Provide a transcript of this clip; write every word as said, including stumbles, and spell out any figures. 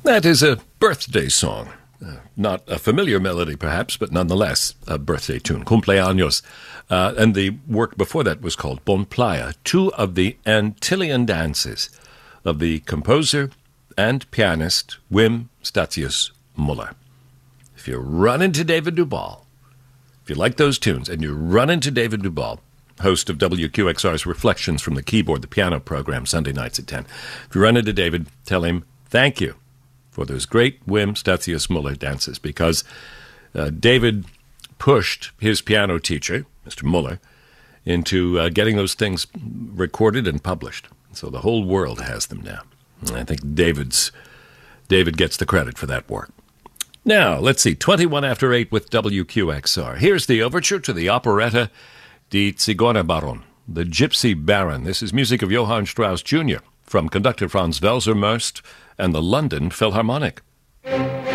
That is a birthday song. Uh, not a familiar melody, perhaps, but nonetheless a birthday tune, Cumpleaños. Uh, and the work before that was called Bon Playa, two of the Antillean dances of the composer and pianist Wim Statius Muller. If you run into David Duvall, if you like those tunes, and you run into David Duvall, host of W Q X R's Reflections from the Keyboard, the piano program, Sunday nights at ten, if you run into David, tell him thank you for those great Wim Statius Muller dances, because uh, David pushed his piano teacher, Mister Muller, into uh, getting those things recorded and published. So the whole world has them now. And I think David's David gets the credit for that work. Now, let's see, twenty-one after eight with W Q X R. Here's the overture to the operetta Die Zigeunerbaron, the Gypsy Baron. This is music of Johann Strauss Junior from conductor Franz Welser-Möst and the London Philharmonic.